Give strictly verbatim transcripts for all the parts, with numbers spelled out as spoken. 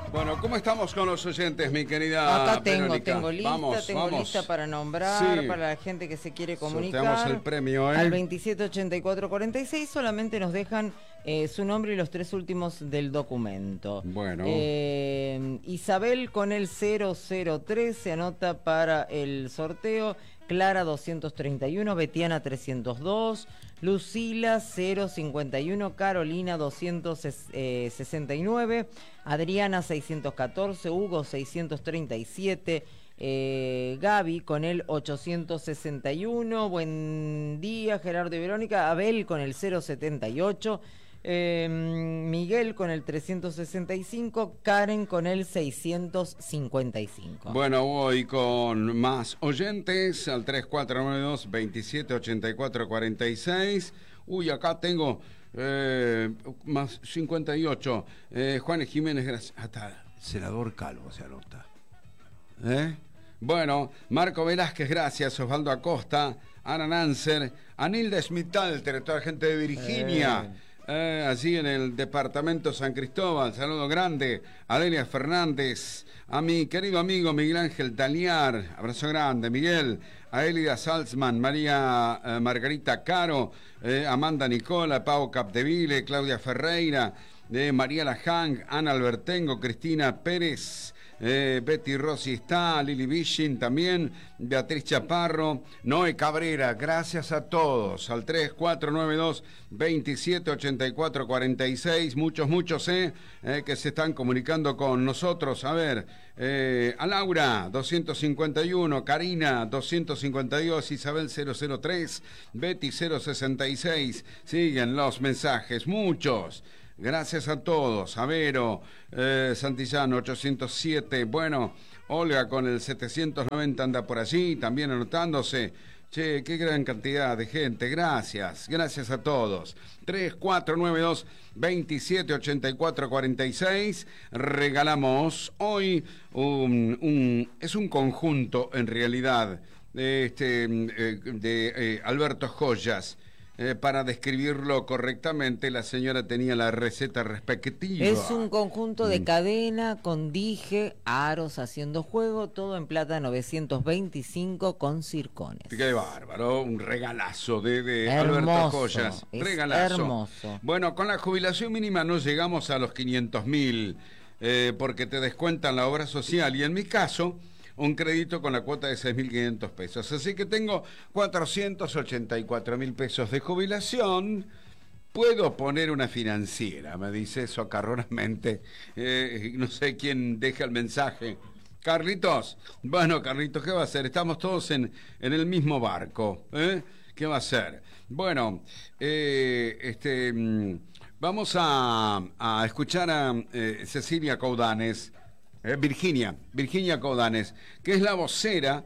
Bueno, ¿cómo estamos con los oyentes, mi querida Acá tengo, Verónica? tengo lista, vamos, tengo vamos. lista para nombrar, Sí. para la gente que se quiere comunicar. Sorteamos el premio, ¿eh? Al veintisiete ochenta y cuatro cuarenta y seis solamente nos dejan eh, su nombre y los tres últimos del documento. Bueno. Eh, Isabel con el cero cero tres se anota para el sorteo. Clara doscientos treinta y uno, Betiana trescientos dos, Lucila cero cincuenta y uno, Carolina doscientos sesenta y nueve, Adriana seiscientos catorce, Hugo seiscientos treinta y siete, eh, Gaby con el ochocientos sesenta y uno, buen día Gerardo y Verónica, Abel con el cero setenta y ocho, eh, Miguel con el trescientos sesenta y cinco, Karen con el seiscientos cincuenta y cinco. Bueno, voy con más oyentes al tres cuatro nueve dos, veintisiete ochenta y cuatro cuarenta y seis. Uy, acá tengo eh, más cincuenta y ocho. Eh, Juan Jiménez, gracias. Hasta senador Calvo se anota. ¿Eh? Bueno, Marco Velázquez, gracias. Osvaldo Acosta, Ana Nancer, Anilda Smithalter, toda la gente de Virginia. Eh. Eh, allí en el departamento San Cristóbal, saludo grande, Adelia Fernández, a mi querido amigo Miguel Ángel Taliar, abrazo grande, Miguel, a Elida Salzman, María eh, Margarita Caro, eh, Amanda Nicola, Pau Capdeville, Claudia Ferreira, eh, María Lajang, Ana Albertengo, Cristina Pérez, Eh, Betty Rossi está, Lili Bishin también, Beatriz Chaparro, Noé Cabrera, gracias a todos, al tres cuatro nueve dos, veintisiete ochenta y cuatro cuarenta y seis, muchos, muchos eh, eh, que se están comunicando con nosotros, a ver, eh, a Laura, doscientos cincuenta y uno, Karina, doscientos cincuenta y dos, Isabel cero cero tres, Betty cero sesenta y seis, siguen los mensajes, muchos. Gracias a todos, a Vero, eh, Santillano ochocientos siete, bueno, Olga con el setecientos noventa anda por allí, también anotándose. Che, qué gran cantidad de gente, gracias, gracias a todos. tres cuatro nueve dos, veintisiete ochenta y cuatro cuarenta y seis, regalamos hoy un, un es un conjunto en realidad de, este, de eh, Alberto Joyas. Eh, para describirlo correctamente, la señora tenía la receta respectiva. Es un conjunto de cadena con dije, aros haciendo juego, todo en plata novecientos veinticinco con circones. Qué bárbaro, un regalazo de, de hermoso, Alberto Joyas. Es regalazo. Hermoso. Bueno, con la jubilación mínima no llegamos a los quinientos mil, eh, porque te descuentan la obra social. Y en mi caso, un crédito con la cuota de seis mil quinientos pesos. Así que tengo cuatrocientos ochenta y cuatro mil pesos de jubilación. Puedo poner una financiera, me dice socarronamente. Eh, no sé quién deja el mensaje. Carlitos. Bueno, Carlitos, ¿qué va a hacer? Estamos todos en, en el mismo barco. ¿eh? ¿Qué va a hacer? Bueno, eh, este, vamos a, a escuchar a eh, Cecilia Coudanes. Eh, Virginia, Virginia Coudanes, que es la vocera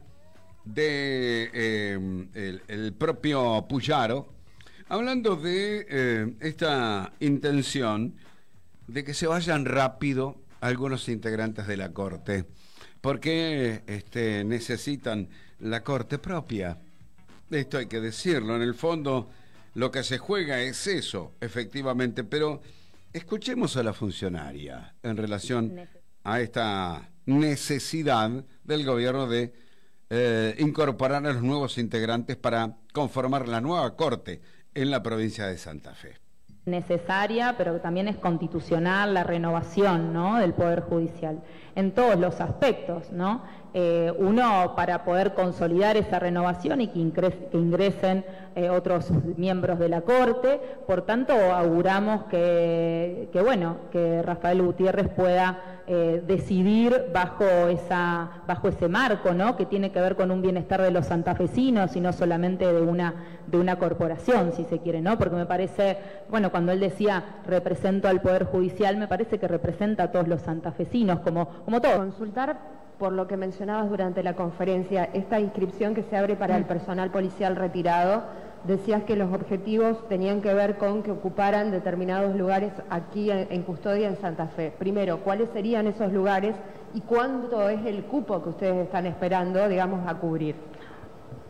de eh, el, el propio Puyaro, hablando de eh, esta intención de que se vayan rápido algunos integrantes de la Corte, porque este, necesitan la Corte propia. Esto hay que decirlo, en el fondo lo que se juega es eso, efectivamente, pero escuchemos a la funcionaria en relación a esta necesidad del gobierno de eh, incorporar a los nuevos integrantes para conformar la nueva Corte en la provincia de Santa Fe. Necesaria, pero también es constitucional la renovación, ¿no?, del Poder Judicial, en todos los aspectos, ¿no? Eh, uno, para poder consolidar esa renovación y que, ingres, que ingresen eh, otros miembros de la Corte. Por tanto, auguramos que, que, bueno, que Rafael Gutiérrez pueda eh, decidir bajo, esa, bajo ese marco, ¿no?, que tiene que ver con un bienestar de los santafesinos y no solamente de una, de una corporación, si se quiere, ¿no? Porque me parece, bueno, cuando él decía represento al Poder Judicial, me parece que representa a todos los santafesinos, como, como todos. Consultar, por lo que mencionabas durante la conferencia, esta inscripción que se abre para el personal policial retirado, decías que los objetivos tenían que ver con que ocuparan determinados lugares aquí en, en custodia en Santa Fe. Primero, ¿cuáles serían esos lugares y cuánto es el cupo que ustedes están esperando, digamos, a cubrir?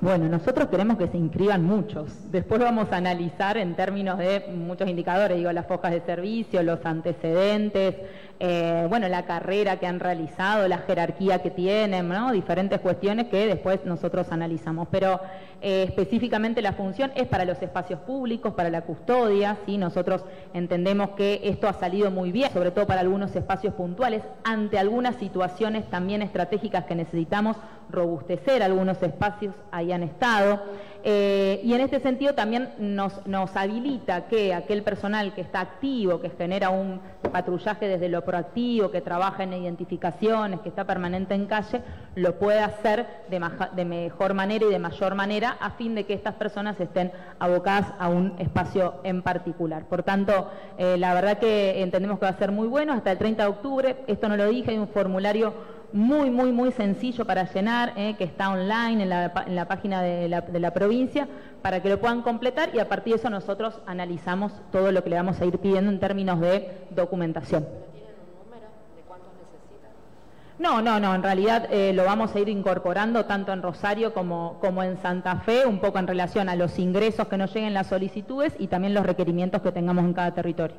Bueno, nosotros queremos que se inscriban muchos. Después vamos a analizar en términos de muchos indicadores, digo, las fojas de servicio, los antecedentes, eh, bueno, la carrera que han realizado, la jerarquía que tienen, ¿no? Diferentes cuestiones que después nosotros analizamos. Pero eh, específicamente la función es para los espacios públicos, para la custodia, ¿sí? Nosotros entendemos que esto ha salido muy bien, sobre todo para algunos espacios puntuales, ante algunas situaciones también estratégicas que necesitamos robustecer algunos espacios ahí han estado, eh, y en este sentido también nos, nos habilita que aquel personal que está activo, que genera un patrullaje desde lo proactivo, que trabaja en identificaciones, que está permanente en calle, lo pueda hacer de, maja, de mejor manera y de mayor manera a fin de que estas personas estén abocadas a un espacio en particular. Por tanto, eh, la verdad que entendemos que va a ser muy bueno hasta el treinta de octubre, esto no lo dije, hay un formulario muy, muy, muy sencillo para llenar, eh, que está online en la, en la página de la, de la provincia, para que lo puedan completar y a partir de eso nosotros analizamos todo lo que le vamos a ir pidiendo en términos de documentación. ¿Pero tienen un número de cuántos necesitan? No, no, no, en realidad eh, lo vamos a ir incorporando tanto en Rosario como, como en Santa Fe, un poco en relación a los ingresos que nos lleguen las solicitudes y también los requerimientos que tengamos en cada territorio.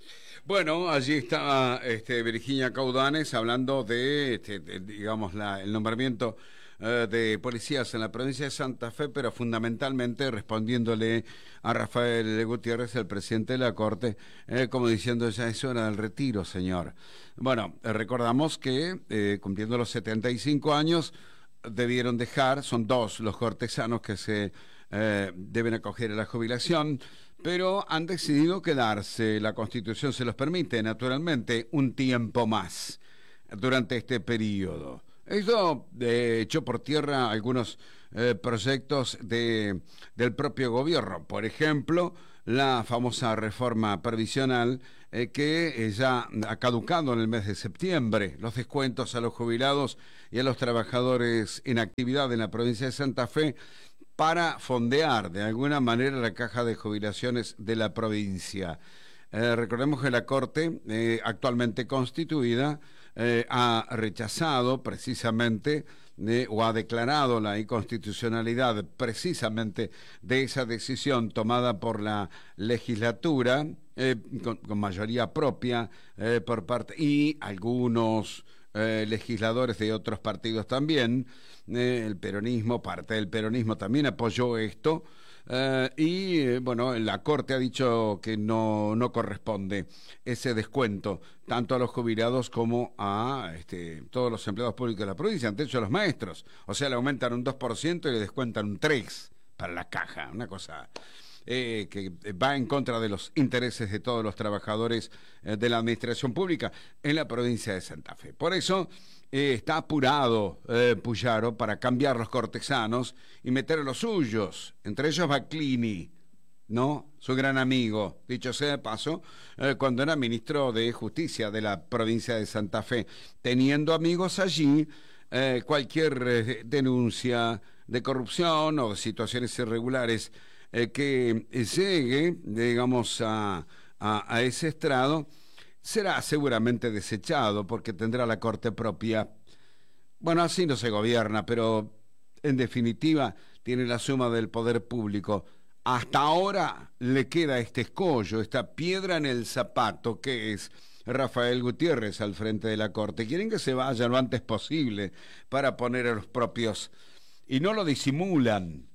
Bueno, allí está este, Virginia Caudanes hablando de, este, de digamos, la, el nombramiento eh, de policías en la provincia de Santa Fe, pero fundamentalmente respondiéndole a Rafael Gutiérrez, el presidente de la Corte, eh, como diciendo, ya es hora del retiro, señor. Bueno, eh, recordamos que eh, cumpliendo los setenta y cinco años debieron dejar, son dos los cortesanos que se eh, deben acoger a la jubilación, pero han decidido quedarse. La Constitución se los permite, naturalmente, un tiempo más durante este periodo. Eso eh, echó por tierra algunos eh, proyectos de, del propio gobierno. Por ejemplo, la famosa reforma previsional eh, que eh, ya ha caducado en el mes de septiembre. Los descuentos a los jubilados y a los trabajadores en actividad en la provincia de Santa Fe para fondear de alguna manera la caja de jubilaciones de la provincia. Eh, recordemos que la Corte, eh, actualmente constituida, eh, ha rechazado precisamente eh, o ha declarado la inconstitucionalidad precisamente de esa decisión tomada por la legislatura eh, con, con mayoría propia eh, por parte y algunos eh, legisladores de otros partidos también. Eh, el peronismo, parte del peronismo también apoyó esto eh, y eh, bueno, la Corte ha dicho que no, no corresponde ese descuento tanto a los jubilados como a este, todos los empleados públicos de la provincia, ante ellos a los maestros, o sea, le aumentan un dos por ciento y le descuentan un tres por ciento para la caja, una cosa eh, que va en contra de los intereses de todos los trabajadores eh, de la administración pública en la provincia de Santa Fe. Por eso Eh, está apurado eh, Puyaro para cambiar los cortesanos y meter a los suyos, entre ellos Baclini, ¿no? Su gran amigo, dicho sea de paso, eh, cuando era ministro de Justicia de la provincia de Santa Fe, teniendo amigos allí, eh, cualquier eh, denuncia de corrupción o de situaciones irregulares eh, que llegue, digamos, a, a, a ese estrado, será seguramente desechado porque tendrá la Corte propia. Bueno, así no se gobierna, pero en definitiva tiene la suma del poder público. Hasta ahora le queda este escollo, esta piedra en el zapato que es Rafael Gutiérrez al frente de la Corte. Quieren que se vaya lo antes posible para poner a los propios y no lo disimulan.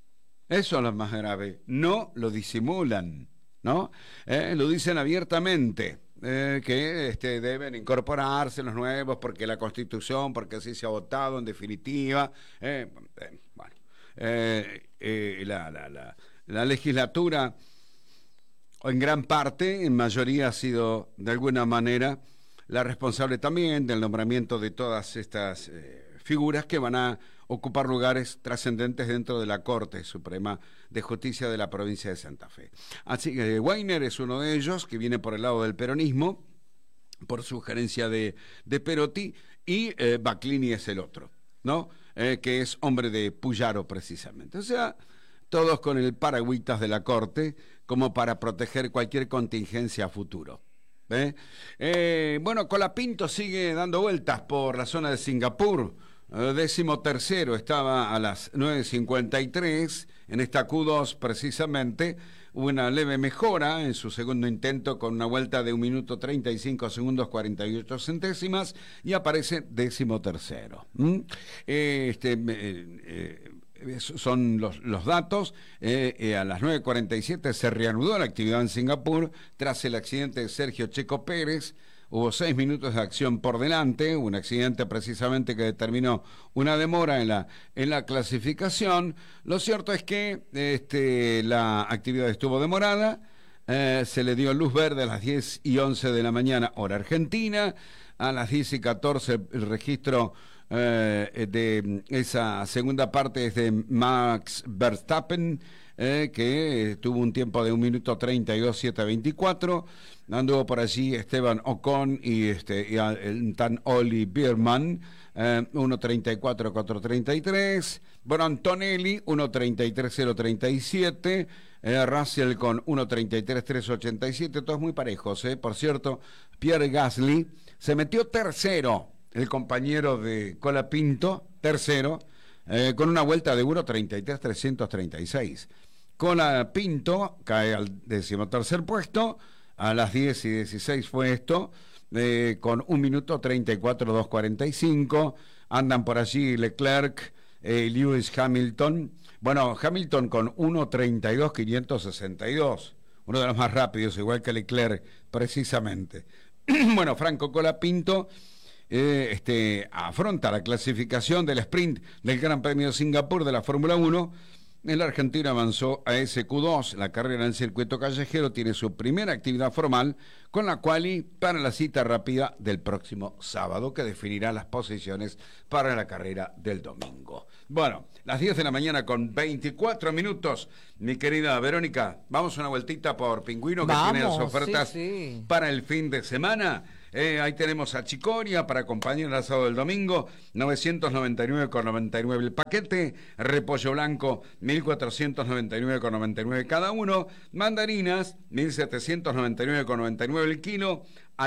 Eso es lo más grave, no lo disimulan, ¿no? Eh, lo dicen abiertamente. Eh, que este, deben incorporarse los nuevos porque la Constitución, porque así se ha votado en definitiva. Eh, eh, bueno, eh, eh, la, la, la, la legislatura en gran parte, en mayoría, ha sido de alguna manera la responsable también del nombramiento de todas estas eh, figuras que van a ocupar lugares trascendentes dentro de la Corte Suprema de Justicia de la provincia de Santa Fe. Así que Weiner es uno de ellos, que viene por el lado del peronismo, por sugerencia de, de Perotti, y eh, Baclini es el otro, ¿no? Eh, que es hombre de Puyaro precisamente. O sea, todos con el paragüitas de la Corte, como para proteger cualquier contingencia a futuro. ¿Eh? Eh, bueno, Colapinto sigue dando vueltas por la zona de Singapur. eh, décimo tercero estaba a las nueve cincuenta y tres, en esta Q dos precisamente, hubo una leve mejora en su segundo intento con una vuelta de un minuto treinta y cinco segundos cuarenta y ocho centésimas y aparece décimo tercero. ¿Mm? Eh, este, eh, eh, son los, los datos. Eh, eh, a las nueve cuarenta y siete se reanudó la actividad en Singapur tras el accidente de Sergio Checo Pérez. Hubo seis minutos de acción por delante, un accidente precisamente que determinó una demora en la, en la clasificación. Lo cierto es que este, la actividad estuvo demorada, eh, se le dio luz verde a las diez y once de la mañana, hora argentina, a las diez y catorce el registro eh, de esa segunda parte es de Max Verstappen, Eh, que eh, tuvo un tiempo de un minuto treinta y dos, siete veinticuatro. Anduvo por allí Esteban Ocon y, este, y el tan Oli Bierman, eh, uno treinta y cuatro, cuatro treinta y tres. Antonelli, uno treinta y tres, cero treinta y siete. Eh, Russell con uno treinta y tres, tres ochenta y siete. Todos muy parejos, eh. Por cierto, Pierre Gasly se metió tercero, el compañero de Colapinto, tercero, eh, con una vuelta de uno treinta y tres, trescientos treinta y seis. Colapinto cae al decimotercer puesto, a las diez y dieciséis fue esto, eh, con un minuto treinta y cuatro, dos cuarenta y cinco. Andan por allí Leclerc, eh, Lewis Hamilton. Bueno, Hamilton con uno treinta y dos, quinientos sesenta y dos, uno de los más rápidos, igual que Leclerc, precisamente. Bueno, Franco Colapinto eh, este, afronta la clasificación del sprint del Gran Premio de Singapur de la Fórmula uno. El argentino avanzó a ese Q dos, la carrera en el circuito callejero tiene su primera actividad formal con la quali para la cita rápida del próximo sábado que definirá las posiciones para la carrera del domingo. Bueno, las diez de la mañana con veinticuatro minutos, mi querida Verónica, vamos una vueltita por Pingüino que vamos, tiene las ofertas sí, sí. para el fin de semana. Eh, ahí tenemos a Chicoria para acompañar el asado del domingo, novecientos noventa y nueve con noventa y nueve el paquete, repollo blanco, mil cuatrocientos noventa y nueve con noventa y nueve cada uno, mandarinas, mil setecientos noventa y nueve con noventa y nueve el kilo,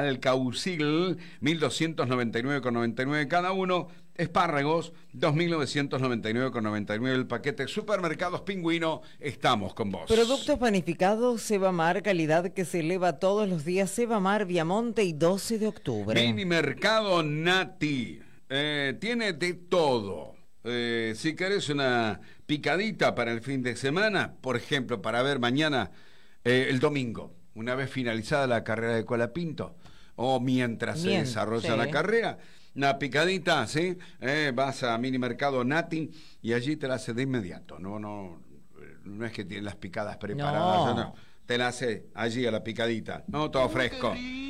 alcaucil, mil doscientos noventa y nueve con noventa y nueve cada uno, espárragos, dos mil novecientos noventa y nueve con noventa y nueve el paquete. Supermercados Pingüino, estamos con vos. Productos panificados Sebamar, calidad que se eleva todos los días. Sebamar, Viamonte y doce de octubre. Mini Mercado Nati, eh, tiene de todo. Eh, si querés una picadita para el fin de semana, por ejemplo, para ver mañana, eh, el domingo, una vez finalizada la carrera de Colapinto, o mientras Bien, se desarrolla sí. la carrera, una picadita, ¿sí? Eh, vas a Mini Mercado Nati y allí te la hace de inmediato. No, no, no es que tienen las picadas preparadas, No. no. Te la hace allí a la picadita, ¿no? Todo fresco.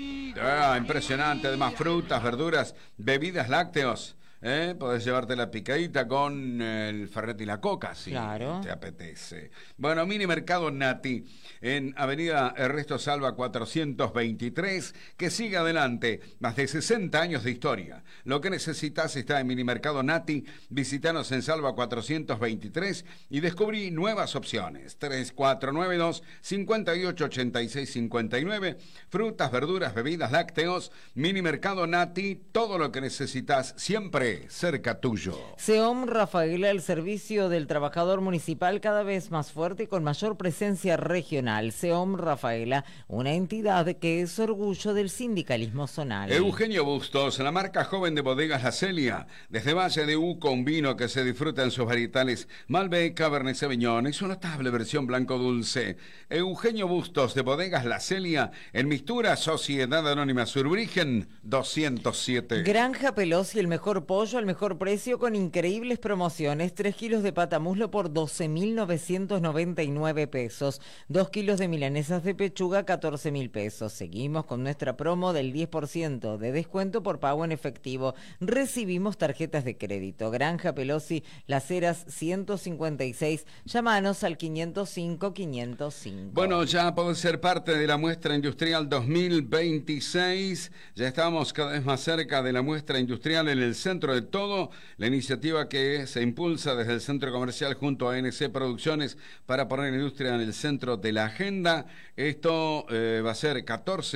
Ah, impresionante, además frutas, verduras, bebidas lácteos. ¿Eh? Podés llevarte la picadita con el Fernet y la Coca, si Claro. te apetece. Bueno, Mini Mercado Nati, en Avenida Ernesto Salva cuatrocientos veintitrés, que sigue adelante, más de sesenta años de historia. Lo que necesitas está en Mini Mercado Nati, visítanos en Salva cuatrocientos veintitrés y descubrí nuevas opciones. tres cuatro nueve dos, cinco ocho ocho seis cinco nueve, frutas, verduras, bebidas, lácteos, Mini Mercado Nati, todo lo que necesitas siempre cerca tuyo. SEOM Rafaela, el servicio del trabajador municipal cada vez más fuerte y con mayor presencia regional. SEOM Rafaela, una entidad que es orgullo del sindicalismo zonal. Eugenio Bustos, la marca joven de bodegas La Celia, desde Valle de Uco, un vino que se disfruta en sus varietales Malbec, Cabernet Sauvignon, es una notable versión blanco dulce. Eugenio Bustos, de bodegas La Celia, en Mistura, Sociedad Anónima Surbrigen, doscientos siete. Granja Pelosi, el mejor pollo al mejor precio con increíbles promociones. tres kilos de patamuslo por doce mil novecientos noventa y nueve pesos. dos kilos de milanesas de pechuga, catorce mil pesos. Seguimos con nuestra promo del diez por ciento de descuento por pago en efectivo. Recibimos tarjetas de crédito. Granja Pelosi, Las Heras ciento cincuenta y seis. Llámanos al quinientos cinco, quinientos cinco. Bueno, ya podés ser parte de la muestra industrial dos mil veintiséis. Ya estamos cada vez más cerca de la muestra industrial en el centro de todo, la iniciativa que se impulsa desde el Centro Comercial junto a N C Producciones para poner la industria en el centro de la agenda. Esto eh, va a ser catorce,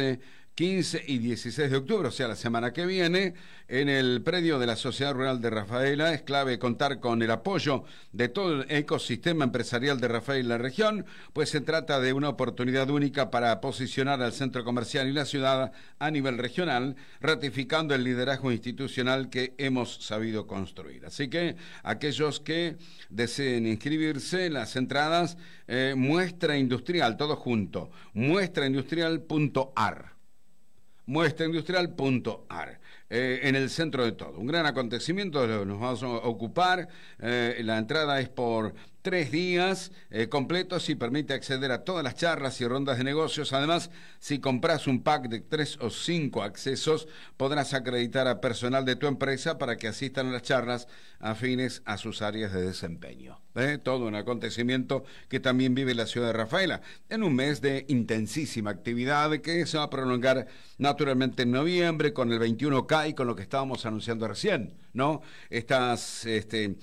quince y dieciséis de octubre, o sea, la semana que viene, en el predio de la Sociedad Rural de Rafaela. Es clave contar con el apoyo de todo el ecosistema empresarial de Rafaela y la región, pues se trata de una oportunidad única para posicionar al centro comercial y la ciudad a nivel regional, ratificando el liderazgo institucional que hemos sabido construir. Así que aquellos que deseen inscribirse, las entradas, eh, Muestra Industrial, todo junto, muestra industrial punto a r. muestra industrial punto a r, eh, en el centro de todo. Un gran acontecimiento, nos vamos a ocupar. Eh, la entrada es por tres días eh, completos y permite acceder a todas las charlas y rondas de negocios. Además, si compras un pack de tres o cinco accesos, podrás acreditar a personal de tu empresa para que asistan a las charlas afines a sus áreas de desempeño. ¿Eh? Todo un acontecimiento que también vive la ciudad de Rafaela, en un mes de intensísima actividad que se va a prolongar naturalmente en noviembre con el veintiuno K y con lo que estábamos anunciando recién, ¿no? Estas, este, eh,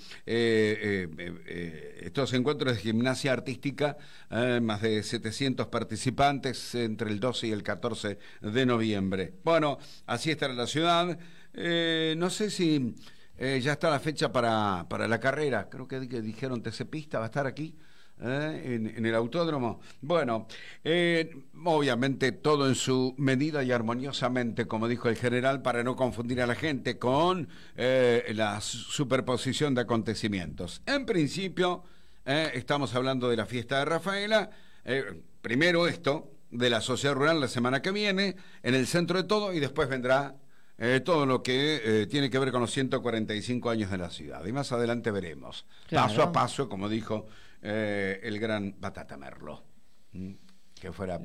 eh, eh, estos encuentros de gimnasia artística, eh, más de setecientos participantes entre el doce y el catorce de noviembre. Bueno, así estará la ciudad. Eh, no sé si eh, ya está la fecha para, para la carrera. Creo que, que dijeron T C Pista va a estar aquí. ¿Eh? En, en el autódromo. Bueno, eh, obviamente todo en su medida y armoniosamente, como dijo el general, para no confundir a la gente con eh, la superposición de acontecimientos. En principio, eh, estamos hablando de la fiesta de Rafaela. Eh, primero esto, de la Sociedad Rural la semana que viene, en el centro de todo, y después vendrá Eh, todo lo que eh, tiene que ver con los ciento cuarenta y cinco años de la ciudad. Y más adelante veremos, claro, paso a paso, como dijo eh, el gran Batata Merlo, ¿m? que fuera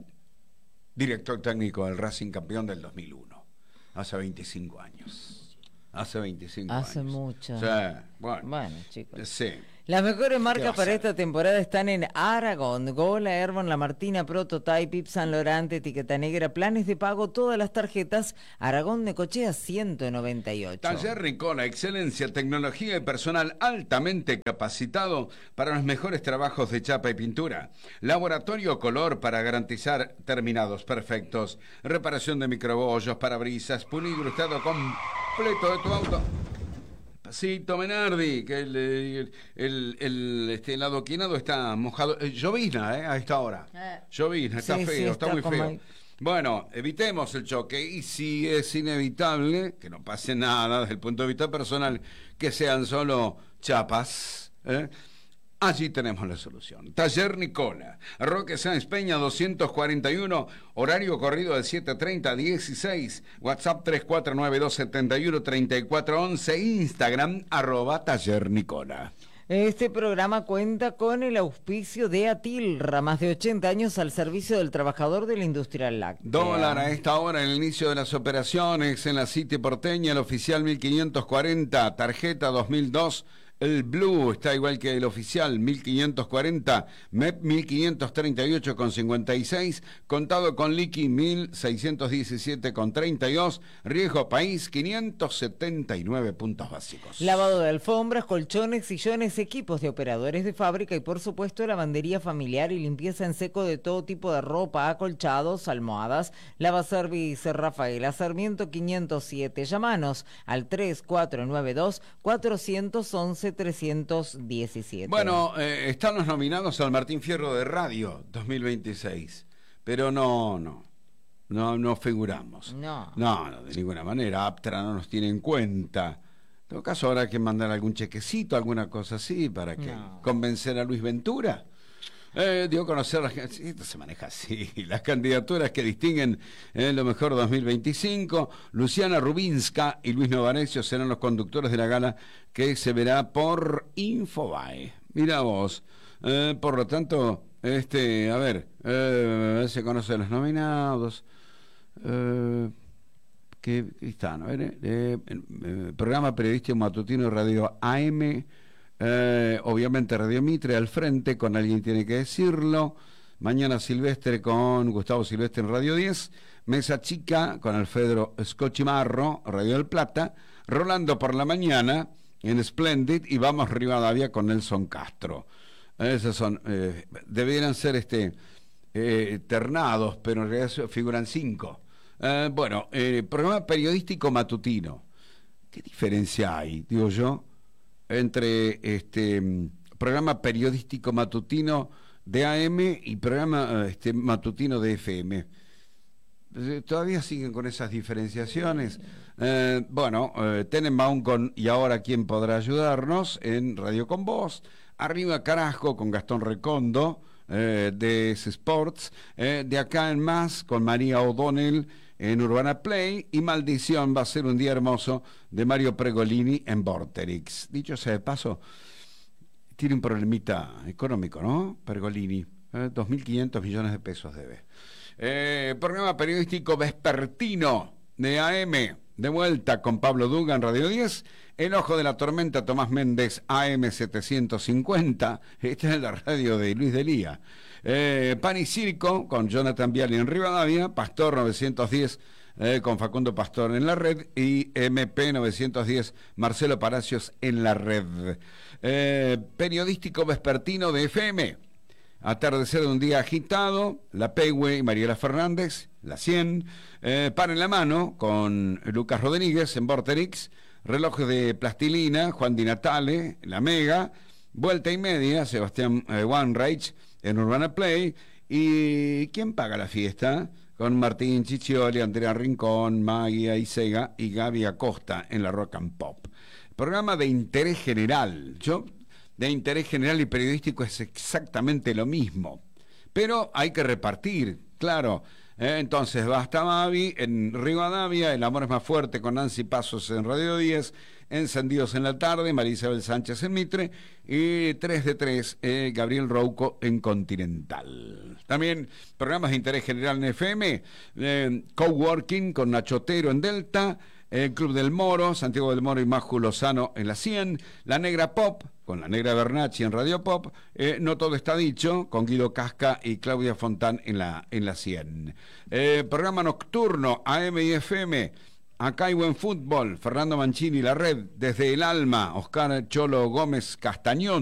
director técnico del Racing, campeón del dos mil uno, hace veinticinco años. Hace veinticinco hace años. Hace mucho. O sea, bueno, bueno, chicos. Sí. Las mejores marcas para esta temporada están en Aragón, Gola, Herbon, La Martina, Prototype, Yves Saint Laurent, Etiqueta Negra, planes de pago, todas las tarjetas. Aragón Necochea ciento noventa y ocho. Taller Nicola, excelencia, tecnología y personal altamente capacitado para los mejores trabajos de chapa y pintura. Laboratorio Color para garantizar terminados perfectos. Reparación de microbollos, parabrisas, pulido ilustrado completo de tu auto. Pasito Menardi, que el, el, el, el, este, el adoquinado está mojado. Eh, llovizna, ¿eh? A esta hora. Eh. Llovizna, está sí, feo, sí, está, está muy feo. Hay... Bueno, evitemos el choque y si es inevitable, que no pase nada desde el punto de vista personal, que sean solo chapas, ¿eh? Allí tenemos la solución. Taller Nicola, Roque Sáenz Peña doscientos cuarenta y uno, horario corrido de siete treinta a dieciséis, WhatsApp tres cuatro nueve dos siete uno tres cuatro once, Instagram arroba Taller Nicola. Este programa cuenta con el auspicio de Atilra, más de ochenta años al servicio del trabajador de la industria láctea. Dólar a esta hora, en el inicio de las operaciones en la City porteña, el oficial mil quinientos cuarenta, tarjeta dos mil dos. El Blue está igual que el oficial, mil quinientos cuarenta, M E P mil quinientos treinta y ocho con cincuenta y seis, contado con liqui mil seiscientos diecisiete con treinta y dos, riesgo país quinientos setenta y nueve puntos básicos. Lavado de alfombras, colchones, sillones, equipos de operadores de fábrica y por supuesto lavandería familiar y limpieza en seco de todo tipo de ropa, acolchados, almohadas. Lavaservice Rafaela Sarmiento quinientos siete. Llámanos al tres cuatro nueve dos cuatro once trescientos diecisiete. Bueno, eh, están los nominados al Martín Fierro de Radio dos mil veintiséis, pero no, no, no, no figuramos. No. No, no, de ninguna manera. Aptra no nos tiene en cuenta. En todo caso, habrá que mandar algún chequecito, alguna cosa así, para que no. convencer a Luis Ventura. Eh, dio a conocer, las, esto se maneja así, las candidaturas que distinguen en lo mejor dos mil veinticinco. Luciana Rubinska y Luis Novanesio serán los conductores de la gala que se verá por Infobae. Mira vos, eh, por lo tanto, este, a ver, eh, se conocen los nominados, eh, que están, a ver, eh, eh, programa periodístico matutino Radio A M. Eh, obviamente Radio Mitre al frente, con Alguien Tiene que Decirlo. Mañana Silvestre con Gustavo Silvestre en Radio diez. Mesa Chica con Alfredo Scochimarro, Radio del Plata. Rolando por la mañana en Splendid. Y Vamos Rivadavia con Nelson Castro. Esos son, eh, deberían ser este eh, ternados, pero en realidad figuran cinco. Eh, bueno, eh, programa periodístico matutino. ¿Qué diferencia hay, digo yo, entre este programa periodístico matutino de A M y programa este, matutino de F M? Todavía siguen con esas diferenciaciones. Eh, bueno, eh, Tenenbaum con Y ahora quién podrá ayudarnos en Radio con Voz. Arriba Carajo con Gastón Recondo eh, de S Sports. Eh, de acá en más con María O'Donnell en Urbana Play. Y Maldición va a ser un día hermoso de Mario Pregolini en Vorterix. Dicho sea de paso, tiene un problemita económico, ¿no? Pergolini, eh, dos mil quinientos millones de pesos debe. Eh, programa periodístico vespertino de A M, de vuelta con Pablo Dugan en Radio diez. El Ojo de la Tormenta, Tomás Méndez, A M setecientos cincuenta. Esta es la radio de Luis Delía. Eh, Pan y Circo con Jonathan Viali en Rivadavia. Pastor novecientos diez eh, con Facundo Pastor en la red. Y M P novecientos diez, Marcelo Palacios en la red. Eh, periodístico vespertino de F M. Atardecer de un día agitado, La Pegue y Mariela Fernández, La cien, eh, Par en la mano con Lucas Rodríguez en Vorterix, Reloj de Plastilina, Juan Di Natale, La Mega, Vuelta y Media, Sebastián eh, Wanreich en Urbana Play, y ¿Quién paga la fiesta? Con Martín Ciccioli, Andrea Rincón, Maggie Aisega y Gaby Acosta en la Rock and Pop. Programa de interés general. Yo... de interés general y periodístico es exactamente lo mismo, pero hay que repartir, claro. Eh, entonces va hasta Mavi en Rivadavia, El amor es más fuerte con Nancy Pasos en Radio diez, Encendidos en la tarde, María Isabel Sánchez en Mitre, y tres de tres, eh, Gabriel Rouco en Continental. También programas de interés general en F M, eh, Coworking con Nachotero en Delta, el Club del Moro, Santiago del Moro y Maju Lozano en la cien, La Negra Pop, con la Negra Bernacci en Radio Pop, eh, No Todo Está Dicho, con Guido Casca y Claudia Fontán en la, en la cien. Eh, programa nocturno, A M y F M, Acá hay buen fútbol, Fernando Mancini, La Red, Desde el Alma, Oscar Cholo Gómez Castañón,